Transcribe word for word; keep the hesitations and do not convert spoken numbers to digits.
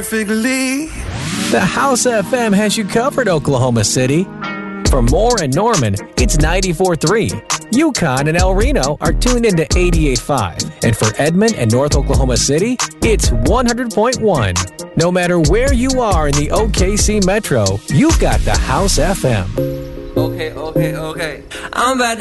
perfectly. The House F M has you covered, Oklahoma City. For Moore and Norman, it's ninety-four point three. Yukon and El Reno are tuned into eighty-eight point five. And for Edmond and North Oklahoma City, it's one hundred point one. No matter where you are in the O K C Metro, you've got the House F M. Okay, okay, okay. I'm about to